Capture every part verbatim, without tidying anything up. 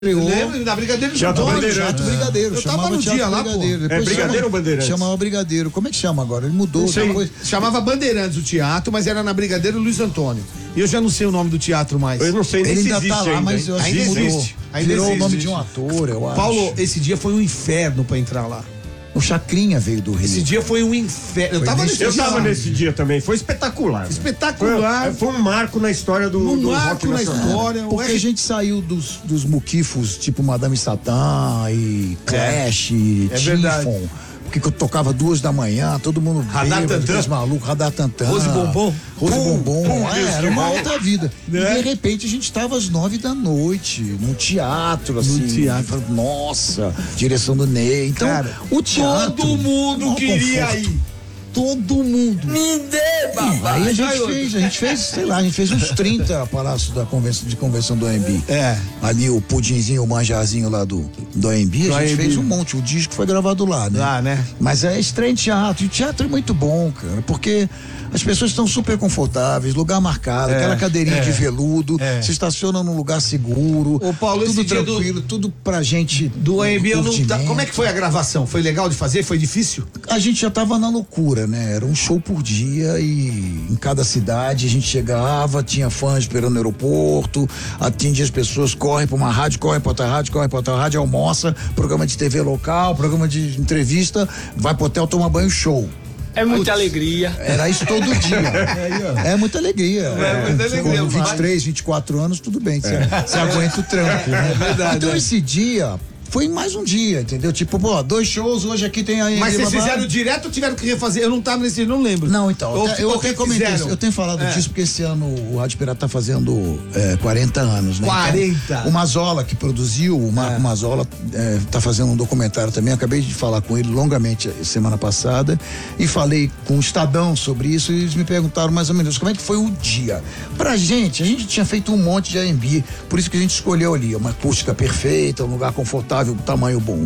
Lembra? Da Brigadeiro Teatro Bandeirantes. Teatro Brigadeiro. Eu tava no dia lá, pô. É Brigadeiro ou Bandeirantes? Chamava Brigadeiro. Como é que chama agora? Ele mudou. Depois, chamava Bandeirantes o teatro, mas era na Brigadeiro Luiz Antônio. E eu já não sei o nome do teatro mais. Eu não sei nem Ele se ainda existe tá lá, ainda. mas eu acho Ainda que mudou. existe. Ainda Virou existe. o nome de um ator, eu acho. Paulo, esse dia foi um inferno pra entrar lá. O Chacrinha veio do Rio. Esse dia foi um inferno. Eu Foi tava nesse nesse Eu dia tava lá. nesse dia também, foi espetacular. Espetacular. Foi, foi um marco na história do, Um do marco rock na nacional. história. Porque o a gente saiu dos, dos muquifos, tipo Madame Satã e Clash, e É verdade. Tifon. Porque eu tocava duas da manhã, todo mundo Radar bêbado, Tantã. aqueles malucos, Radar Tantã. Rose Bombom. Rose Pum, Bombom. pum, é, Deus era que uma bom. outra vida. Né? E de repente a gente estava às nove da noite, num teatro, assim. teatro. Nossa, direção do Ney. Então, Cara, o teatro. todo mundo maior queria conforto. ir. Todo mundo. Me dê, Aí a gente Ai, eu- fez, a gente fez, sei lá, a gente fez uns trinta palácios da convenção, de convenção do A M B. É. Ali o pudinzinho, o manjarzinho lá do, do A M B, Do a gente A M B. fez um monte. O disco foi gravado lá, né? Lá, né? Mas é estreia em teatro. E o teatro é muito bom, cara, porque as pessoas estão super confortáveis, lugar marcado, É, aquela cadeirinha é, de veludo, é. se estaciona num lugar seguro. Ô, Paulo, tudo esse dia do- tranquilo, tudo pra gente. Do A M B, eu não. curtimento. Como é que foi a gravação? Foi legal de fazer? Foi difícil? A gente já tava na loucura, né? Era um show por dia e em cada cidade a gente chegava, tinha fãs esperando no aeroporto, atendia as pessoas, corre pra uma rádio, corre pra outra rádio, corre pra outra rádio, almoça, programa de T V local, programa de entrevista, vai pro hotel, toma banho, show. É muita alegria. Era isso todo dia. É muita alegria. É muita alegria, Com vinte vai. e três, vinte e quatro anos, tudo bem. Você você aguenta o trampo. Né? É verdade, Então é. esse dia foi mais um dia, entendeu? Tipo, pô, dois shows, hoje aqui tem aí. Mas vocês fizeram direto ou tiveram que refazer? Eu não tava nesse, não lembro. Não, então, Ou eu, ficou eu até comentei, fizeram? isso, eu tenho falado É. disso porque esse ano o Rádio Pirata tá fazendo é, quarenta anos, né? quarenta. Então, o Mazola que produziu, o Marco É. Mazola é, tá fazendo um documentário também, acabei de falar com ele longamente semana passada e falei com o Estadão sobre isso e eles me perguntaram mais ou menos como é que foi o dia. Pra gente, a gente tinha feito um monte de A M B, por isso que a gente escolheu ali, uma acústica perfeita, um lugar confortável, tamanho bom.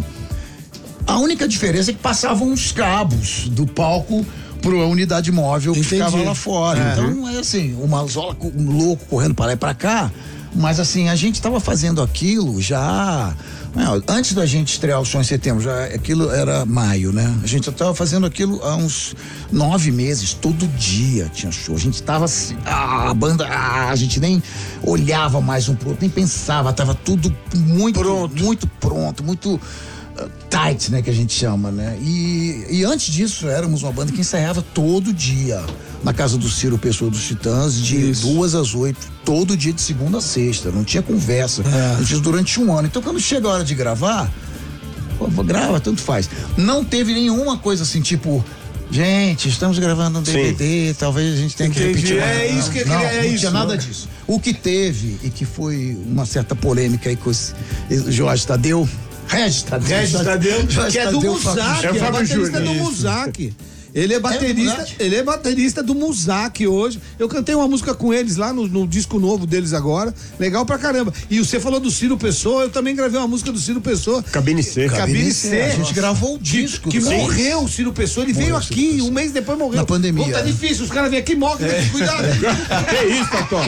A única diferença é que passavam uns cabos do palco para a unidade móvel que Entendi. ficava lá fora. É. Então, é assim, o Mazola co- um louco correndo para lá e para cá, mas assim, a gente estava fazendo aquilo já. Não, antes da gente estrear o show em setembro, já aquilo era maio, né? A gente estava fazendo aquilo há uns nove meses, todo dia tinha show. A gente estava assim, ah, a banda, ah, a gente nem olhava mais um pro outro, nem pensava, tava tudo muito Pronto. muito pronto, muito uh, tight, né, que a gente chama, né? E, e antes disso, éramos uma banda que ensaiava todo dia na casa do Ciro Pessoa dos Titãs, de Isso. duas às oito, todo dia de segunda a sexta, não tinha conversa. É. A gente fez durante um ano. Então, quando chega a hora de gravar, pô, grava, tanto faz. Não teve nenhuma coisa assim, tipo, gente, estamos gravando um D V D, talvez a gente tenha que Entendi. repetir. É Não, isso que eu não, queria- é não isso. tinha nada disso. O que teve, e que foi uma certa polêmica aí com esse, esse Jorge Tadeu, Regis Tadeu. Regis Tadeu, Jorge que é do Tadeu, Fábio Muzak, É o é Fábio baterista Júnior, do isso. Muzak. Ele é baterista, Muzak? ele é baterista do Muzak hoje. Eu cantei uma música com eles lá no, no disco novo deles agora. Legal pra caramba. E você falou do Ciro Pessoa, eu também gravei uma música do Ciro Pessoa. Cabine C. Cabine C. A gente gravou o Que, disco. que do cara. morreu o Ciro Pessoa, ele veio Morreu o Ciro aqui, Pessoa. um mês depois morreu. Na pandemia. Pô, tá difícil, os caras vêm aqui e morrem, tem que cuidar. Que isso, Antônio?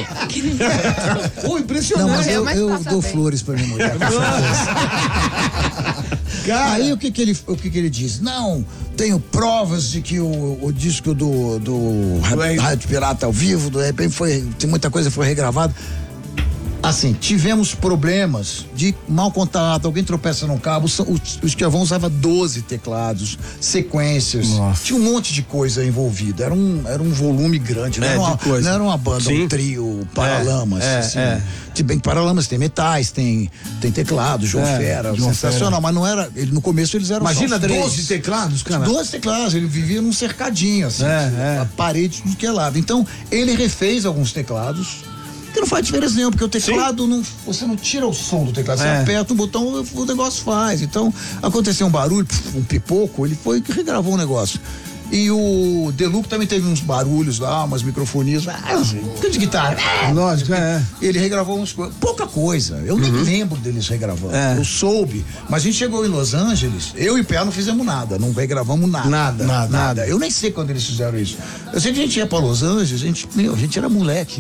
Pô, Não, impressionante. mas eu, mas eu passa dou bem. flores pra minha mulher. Cara, Aí o que que ele, o que que ele diz? Não, tenho provas de que o, o disco do, do Ra- Rádio Pirata ao vivo, do repente foi, tem muita coisa que foi regravada. Assim, tivemos problemas de mau contato, alguém tropeça num cabo, são- o, o Esquiavão usava doze teclados, sequências, Nossa. tinha um monte de coisa envolvida, era um, era um volume grande, não, É, era, de uma, coisa. não era uma banda, Sim. um trio, Paralamas, é, assim. é. Se bem que Paralamas tem metais, tem, tem teclado, João É, Fera, João sensacional, mas não era, ele, no começo eles eram imagina só os três. doze teclados, cara. doze teclados, ele vivia num cercadinho, assim, É, é. a parede de que lado. Então, ele refez alguns teclados, que não faz diferença nenhuma, porque o teclado, não, você não tira o som do teclado, você É. aperta um botão, o negócio faz. Então, aconteceu um barulho, pf, um pipoco, ele foi que regravou o negócio. E o Deluco também teve uns barulhos lá, umas microfonias, ah, de guitarra. ah, Lógico, é. Ele regravou uns co- pouca coisa. Eu nem lembro deles regravando. É. Eu soube. Mas a gente chegou em Los Angeles, eu e o Pé não fizemos nada, não regravamos nada. Nada, nada. Eu nem sei quando eles fizeram isso. Eu sei que a gente ia pra Los Angeles, a gente, meu, a gente era moleque.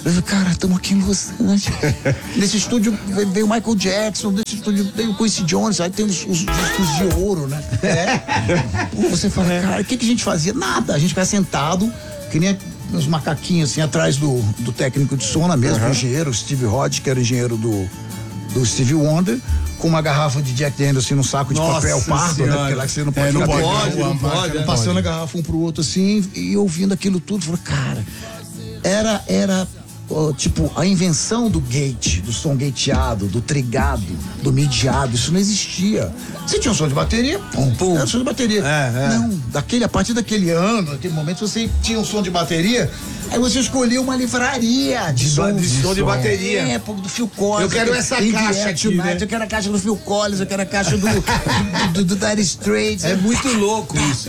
Eu falei, cara, estamos aqui em Los Angeles. Nesse estúdio veio o Michael Jackson, nesse estúdio veio o Quincy Jones, aí tem os, os discos de ouro, né? É. Você fala, cara, o que, que a gente fazia? Nada, a gente ficava sentado, que nem uns macaquinhos assim, atrás do, do técnico de som, na mesma, uhum. O engenheiro, o Steve Hodge, que era o engenheiro do, do Stevie Wonder, com uma garrafa de Jack Daniels assim, num saco de Nossa papel pardo, senhora. né? Porque lá que você não pode é, não ficar pode, pegando, não pode, né? Passando a garrafa um pro outro assim e ouvindo aquilo tudo, falei, cara, era, era ó, tipo, a invenção do gate, do som gateado, do trigado, do midiado, isso não existia. Você tinha um som de bateria, pum, pum. Era um som de bateria. É, é. Não, daquele, a partir daquele ano, naquele momento, você tinha um som de bateria, aí você escolhia uma livraria de, de som de, de, som de bateria. É, do Phil Collins. Eu quero essa caixa aqui, Tonight, né? Eu quero a caixa do Phil Collins, eu quero a caixa do, do, do, do Dire Straits. É muito louco isso.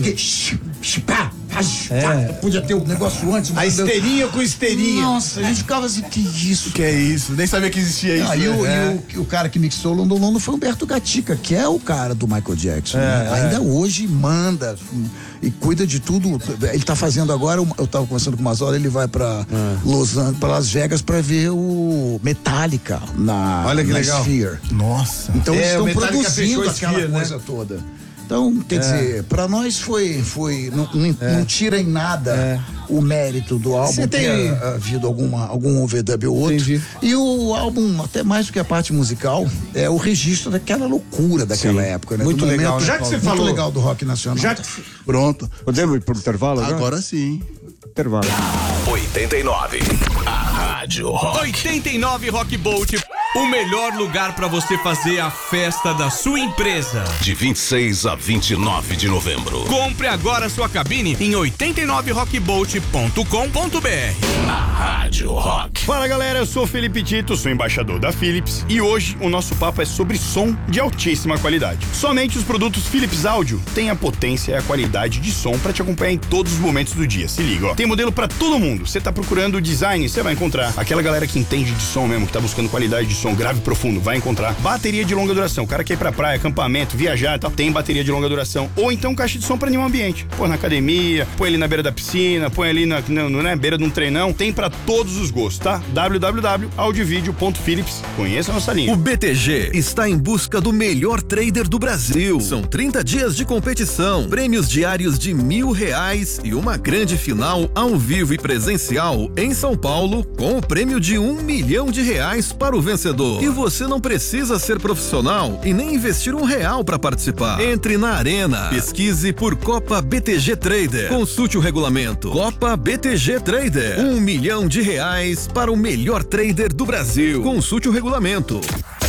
É. Podia ter o um negócio antes. A esteirinha com esteirinha. Nossa, a gente ficava assim, que isso? Que é isso? Nem sabia que existia isso. Ah, e, o, é. e o, o cara que mixou o London London foi o Humberto Gatica, que é o cara do Michael Jackson. É, né? é. Ainda hoje manda e cuida de tudo. Ele tá fazendo agora, eu tava conversando com o Mazola, ele vai pra É. Los Angeles, pra Las Vegas pra ver o Metallica na, Olha que na legal. Sphere. Nossa. Então É, eles o estão Metallica produzindo fechou a aquela Sphere, né? coisa toda. Então, quer dizer, pra nós foi, foi não, não, É. não tira em nada É. o mérito do álbum, Você tem- ter havido alguma, algum overdub ou outro. Entendi. E o álbum, até mais do que a parte musical, é o registro daquela loucura daquela Sim. época, né? Muito Do legal, momento, né, Já que você muito falou- legal do rock nacional. Já que Pronto. podemos ir pro intervalo agora? Agora sim. Intervalo. oitenta e nove. A Rádio Rock. oitenta e nove Rock Bolt, o melhor lugar para você fazer a festa da sua empresa. De vinte e seis a vinte e nove de novembro. Compre agora sua cabine em oitenta e nove rock bolt ponto com ponto b r. A Rádio Rock. Fala galera, eu sou o Felipe Tito, sou embaixador da Philips e hoje o nosso papo é sobre som de altíssima qualidade. Somente os produtos Philips Audio têm a potência e a qualidade de som para te acompanhar em todos os momentos do dia. Se liga, ó. Tem modelo para todo mundo. Você tá procurando design, você vai encontrar. Aquela galera que entende de som mesmo, que tá buscando qualidade de som grave e profundo, vai encontrar. Bateria de longa duração. O cara quer ir pra praia, acampamento, viajar e tal, tem bateria de longa duração. Ou então caixa de som para nenhum ambiente. Põe na academia, põe ali na beira da piscina, põe ali na, na, na, na beira de um treinão. Tem para todos os gostos, tá? w w w ponto audiovideo ponto philips. Conheça a nossa linha. O B T G está em busca do melhor trader do Brasil. São trinta dias de competição, prêmios diários de mil reais e uma grande final ao vivo e presencial em São Paulo com o prêmio de um milhão de reais para o vencedor. E você não precisa ser profissional e nem investir um real para participar. Entre na arena, pesquise por Copa B T G Trader. Consulte o regulamento. Copa B T G Trader. Um milhão de reais para o melhor trader do Brasil. Consulte o regulamento.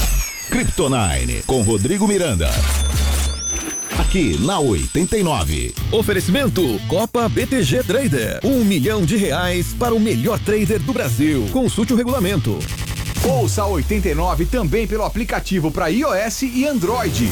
Kryptonine, com Rodrigo Miranda. Aqui na oitenta e nove. Oferecimento Copa B T G Trader. Um milhão de reais para o melhor trader do Brasil. Consulte o regulamento. Ouça a oitenta e nove também pelo aplicativo para iOS e Android.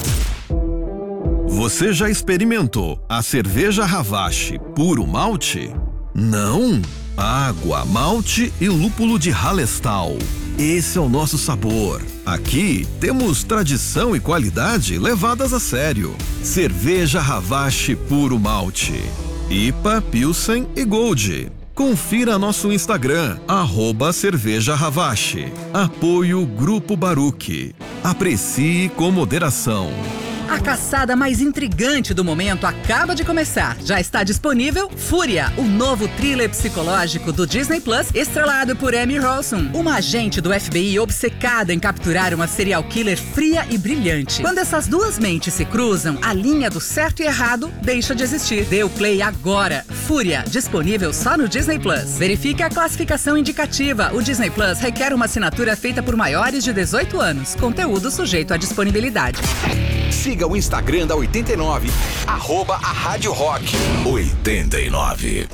Você já experimentou a cerveja Havashi puro malte? Não? Água, malte e lúpulo de Hallerstau. Esse é o nosso sabor. Aqui temos tradição e qualidade levadas a sério. Cerveja Havashi puro malte. I P A, Pilsen e Gold. Confira nosso Instagram, arroba Cerveja Havashi. Apoio Grupo Baruch. Aprecie com moderação. A caçada mais intrigante do momento acaba de começar. Já está disponível Fúria, o novo thriller psicológico do Disney Plus, estrelado por Emmy Rossum, uma agente do F B I obcecada em capturar uma serial killer fria e brilhante. Quando essas duas mentes se cruzam, a linha do certo e errado deixa de existir. Dê o play agora. Fúria, disponível só no Disney Plus. Verifique a classificação indicativa. O Disney Plus requer uma assinatura feita por maiores de dezoito anos. Conteúdo sujeito à disponibilidade. Siga o Instagram da oitenta e nove, arroba a Rádio Rock. oitenta e nove.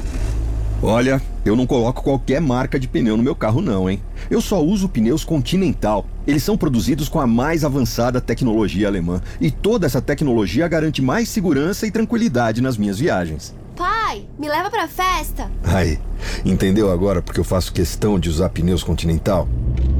Olha, eu não coloco qualquer marca de pneu no meu carro não, hein? Eu só uso pneus Continental. Eles são produzidos com a mais avançada tecnologia alemã. E toda essa tecnologia garante mais segurança e tranquilidade nas minhas viagens. Pai, me leva pra festa. Aí, entendeu agora porque eu faço questão de usar pneus Continental?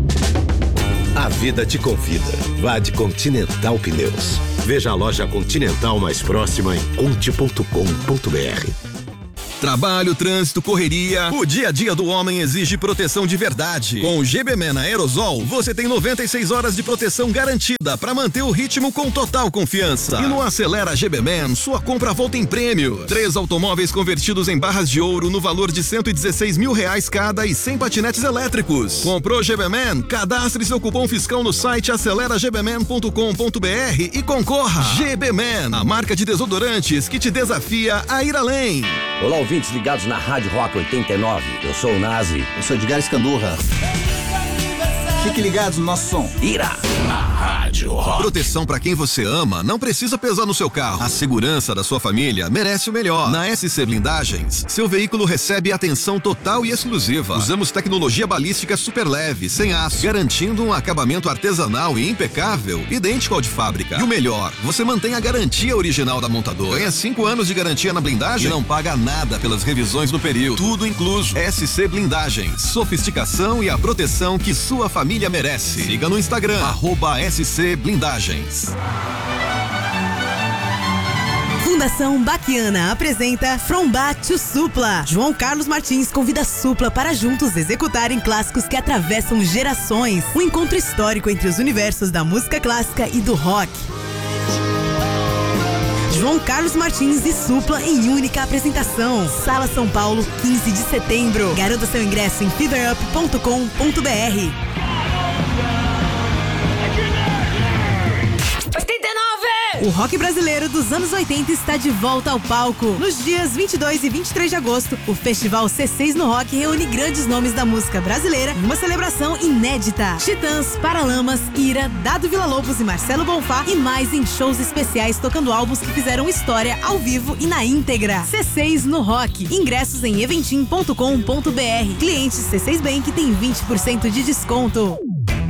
A vida te convida. Vá de Continental Pneus. Veja a loja Continental mais próxima em conte ponto com ponto b r. Trabalho, trânsito, correria. O dia a dia do homem exige proteção de verdade. Com o G B Man Aerosol, você tem noventa e seis horas de proteção garantida para manter o ritmo com total confiança. E no Acelera G B Man, sua compra volta em prêmios. Três automóveis convertidos em barras de ouro no valor de cento e dezesseis mil reais cada e cem patinetes elétricos. Comprou G B Man? Cadastre seu cupom fiscal no site acelera g b man ponto com ponto b r e concorra. G B Man, a marca de desodorantes que te desafia a ir além. Olá, ouvintes ligados na Rádio Rock oitenta e nove. Eu sou o Nazi. Eu sou Edgar Escandurra. Fique ligados no nosso som. Ira. Na Rádio Rock. Proteção para quem você ama não precisa pesar no seu carro. A segurança da sua família merece o melhor. Na S C Blindagens, seu veículo recebe atenção total e exclusiva. Usamos tecnologia balística super leve, sem aço, garantindo um acabamento artesanal e impecável, idêntico ao de fábrica. E o melhor, você mantém a garantia original da montadora. Ganha cinco anos de garantia na blindagem e não paga nada pelas revisões no período. Tudo incluso. S C Blindagens. Sofisticação e a proteção que sua família merece. Siga no Instagram, arroba S C Blindagens. Fundação Baquiana apresenta From Ba to Supla. João Carlos Martins convida a Supla para juntos executarem clássicos que atravessam gerações. Um encontro histórico entre os universos da música clássica e do rock. João Carlos Martins e Supla em única apresentação. Sala São Paulo, quinze de setembro. Garanta seu ingresso em fever up ponto com ponto b r. O rock brasileiro dos anos oitenta está de volta ao palco. Nos dias vinte e dois e vinte e três de agosto, o Festival C seis no Rock reúne grandes nomes da música brasileira em uma celebração inédita. Titãs, Paralamas, Ira, Dado Villa-Lobos e Marcelo Bonfá e mais em shows especiais tocando álbuns que fizeram história ao vivo e na íntegra. C seis no Rock. Ingressos em eventim ponto com ponto b r. Clientes C seis Bank tem vinte por cento de desconto.